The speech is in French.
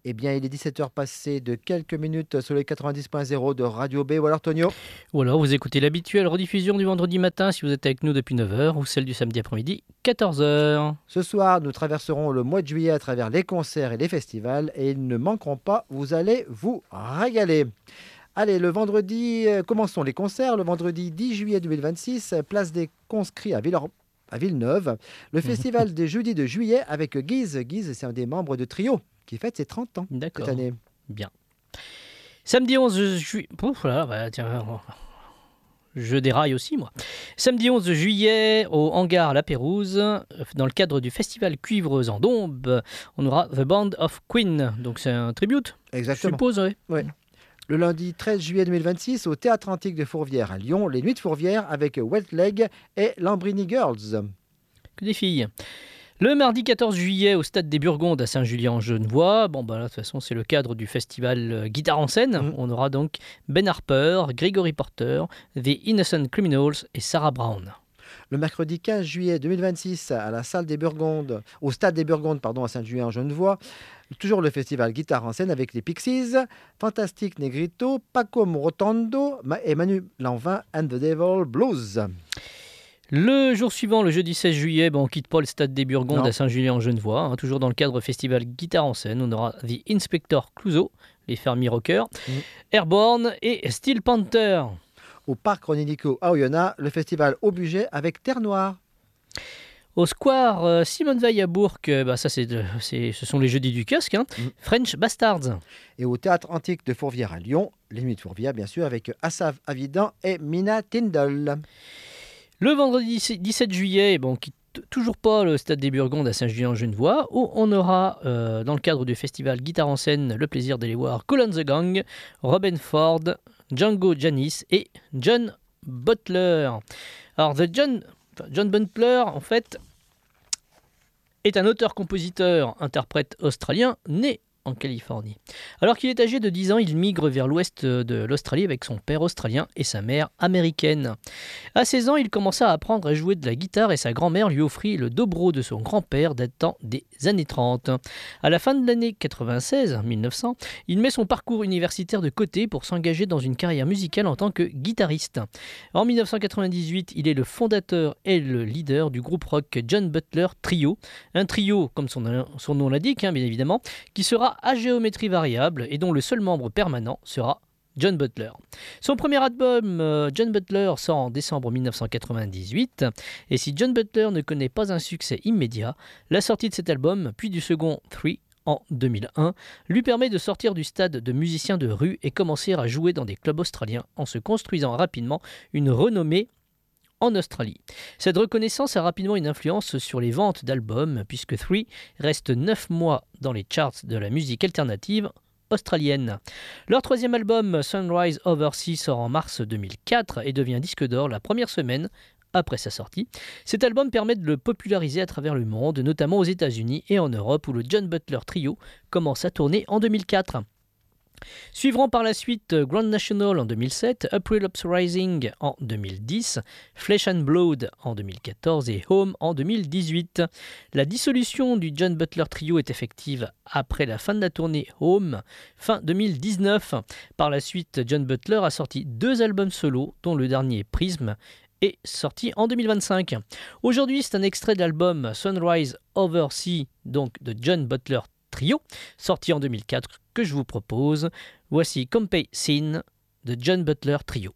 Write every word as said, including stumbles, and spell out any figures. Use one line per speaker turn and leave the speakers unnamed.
Eh bien, il est dix-sept heures passées de quelques minutes sur les quatre-vingt-dix point zéro de Radio B. Ou alors, Tonio?
Ou alors, vous écoutez l'habituelle rediffusion du vendredi matin si vous êtes avec nous depuis neuf heures ou celle du samedi après-midi, quatorze heures.
Ce soir, nous traverserons le mois de juillet à travers les concerts et les festivals et ils ne manqueront pas, vous allez vous régaler. Allez, le vendredi, euh, commençons les concerts. Le vendredi dix juillet deux mille vingt-six, place des Conscrits à, Villor- à Villeneuve. Le festival des jeudis de juillet avec Guise. Guise, c'est un des membres de Trio qui fête ses trente ans
D'accord.
cette année.
Bien. Samedi onze juillet... Pouf, là, bah, tiens, je déraille aussi, moi. Samedi onze juillet, au hangar La Pérouse, dans le cadre du festival Cuivres en Dombes, on aura The Band of Queen. Donc c'est un tribute,
Exactement.
je suppose, oui.
Ouais. Le lundi treize juillet deux mille vingt-six, au Théâtre Antique de Fourvière à Lyon, les Nuits de Fourvière avec Wet Leg et Lambrini Girls.
Que des filles. Le mardi quatorze juillet, au Stade des Burgondes à Saint-Julien-en-Genevois, bon, bah, là, de toute façon, c'est le cadre du festival euh, Guitare en scène. Mmh. On aura donc Ben Harper, Gregory Porter, The Innocent Criminals et Sarah Brown.
Le mercredi quinze juillet deux mille vingt-six, à la salle des Burgondes, au Stade des Burgondes, pardon, à Saint-Julien-en-Genevois, toujours le festival Guitare en scène avec les Pixies, Fantastic Negrito, Paco Rotondo et Manu Lanvin and the Devil Blues.
Le jour suivant, le jeudi seize juillet, bon, on quitte pas le Stade des Burgondes non. à Saint-Julien-en-Genevois. Hein, toujours dans le cadre festival Guitare en scène, on aura The Inspector Clouseau, les Fermiers Rockers, mmh. Airborne et Steel Panther.
Au Parc Roninico à Oyonnax, le festival Au Budget avec Terre Noire.
Au Square euh, Simone Veil à Bourg, euh, bah ça c'est, de, c'est ce sont les jeudis du kiosque, hein, mmh. French Bastards.
Et au Théâtre Antique de Fourvière à Lyon, les Nuits de Fourvière bien sûr, avec Assav Avidan et Mina Tindall.
Le vendredi dix-sept juillet, bon, on quitte toujours pas le Stade des Burgondes à Saint-Julien-en-Genevois, où on aura, euh, dans le cadre du festival Guitare en scène, le plaisir d'aller voir Cool and the Gang, Robin Ford, Django Janis et John Butler. Alors, the John, John Butler, en fait, est un auteur-compositeur-interprète australien né en Californie. Alors qu'il est âgé de dix ans, il migre vers l'ouest de l'Australie avec son père australien et sa mère américaine. À seize ans, il commença à apprendre à jouer de la guitare et sa grand-mère lui offrit le dobro de son grand-père datant des années trente. À la fin de l'année quatre-vingt-seize, mille neuf cents, il met son parcours universitaire de côté pour s'engager dans une carrière musicale en tant que guitariste. En mille neuf cent quatre-vingt-dix-huit, il est le fondateur et le leader du groupe rock John Butler Trio, un trio, comme son, son nom l'indique, hein, bien évidemment, qui sera à géométrie variable et dont le seul membre permanent sera John Butler. Son premier album, euh, John Butler, sort en décembre mille neuf cent quatre-vingt-dix-huit, et si John Butler ne connaît pas un succès immédiat, la sortie de cet album, puis du second Three en deux mille un, lui permet de sortir du stade de musicien de rue et commencer à jouer dans des clubs australiens en se construisant rapidement une renommée en Australie. Cette reconnaissance a rapidement une influence sur les ventes d'albums, puisque Three reste neuf mois dans les charts de la musique alternative australienne. Leur troisième album, Sunrise Over Sea, sort en mars deux mille quatre et devient disque d'or la première semaine après sa sortie. Cet album permet de le populariser à travers le monde, notamment aux États-Unis et en Europe, où le John Butler Trio commence à tourner en deux mille quatre. Suivront par la suite Grand National en deux mille sept, April Uprising en deux mille dix, Flesh and Blood en deux mille quatorze et Home en deux mille dix-huit. La dissolution du John Butler Trio est effective après la fin de la tournée Home, fin deux mille dix-neuf. Par la suite, John Butler a sorti deux albums solo, dont le dernier Prism est sorti en deux mille vingt-cinq. Aujourd'hui, c'est un extrait de l'album Sunrise Over Sea, donc de John Butler Trio, sorti en deux mille quatre, que je vous propose. Voici Compay Scene de John Butler Trio.